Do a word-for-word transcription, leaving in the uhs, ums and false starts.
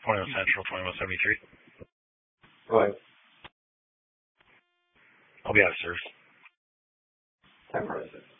twenty-one Central, twenty-one seventy-three. Right. I'll be out of service. ten forty-six.